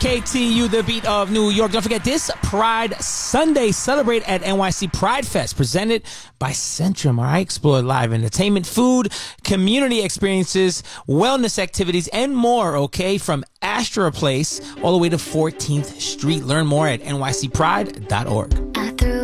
KTU, the beat of New York. Don't forget this Pride Sunday. Celebrate at NYC Pride Fest, presented by Centrum. All right, explore live entertainment, food, community experiences, wellness activities, and more. Okay, from Astra Place all the way to 14th Street. Learn more at nycpride.org.